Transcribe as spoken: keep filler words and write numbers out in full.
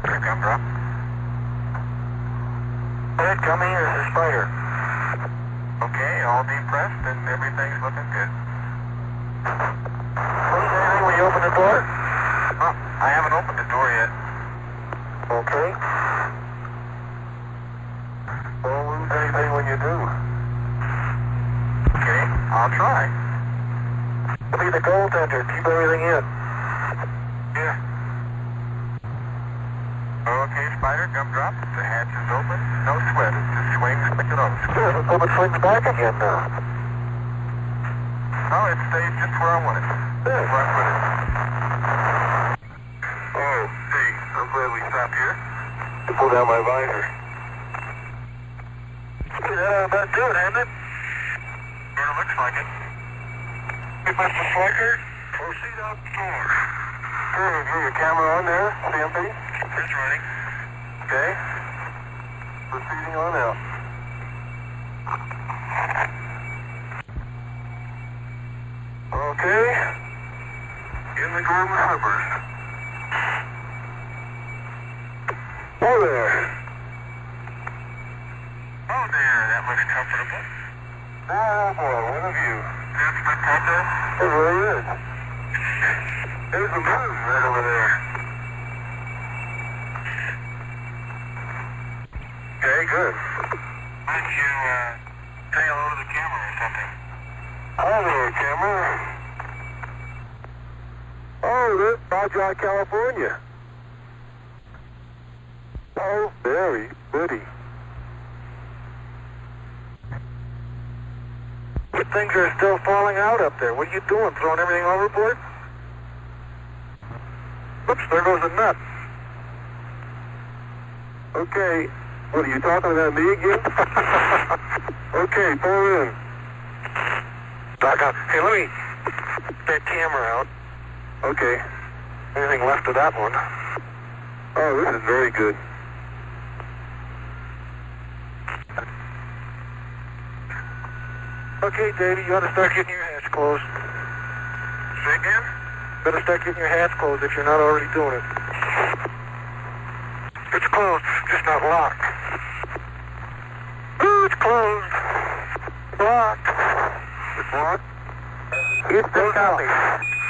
Come drop. Ed, come in, this is Spider. Okay, all depressed and everything's looking good. Lose anything when you open the door? Huh, I haven't opened the door yet. Okay. Don't lose anything when you do. Okay, I'll try. Be the goaltender, keep everything in. Yeah. Okay, Spider, gum drop. The hatch is open. No sweat. It just swings, pick it up. Good. Let's hope it swings back again now. No, it stays just where I want it. Good. Where I put it. Oh, hey, I'm glad we stopped here. To pull down my visor. Yeah, about do it, hasn't it? Sort of looks like it. Hey, Mister Slicker, proceed outdoors. Good. Have you your camera on there, C M P? It's running. Okay. Proceeding on out. Okay. In the golden slippers. Oh there. Oh there, that looks comfortable. Oh boy, what a view. That's spectacular. It really is. There's a moon right over there. Okay, good. Why don't you uh, say hello to the camera or something? Hello there, camera. Oh, this is Baja, California. Oh, very pretty. Good things are still falling out up there. What are you doing, throwing everything overboard? Oops, there goes a nut. Okay. What, are you talking about me again? Okay, pull in. Back up. Hey, let me get that camera out. Okay. Anything left of that one? Oh, this is very good. Okay, Davey, you ought to start getting your hatch closed. Say again? Better start getting your hatch closed if you're not already doing it. It's closed, just not locked. Ooh, it's closed. Locked. It's locked? It's closed.